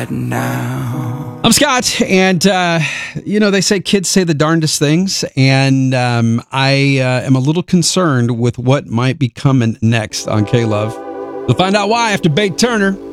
right now. I'm Scott, and, they say kids say the darndest things, and I am a little concerned with what might be coming next on K-Love. We'll find out why after Bait Turner.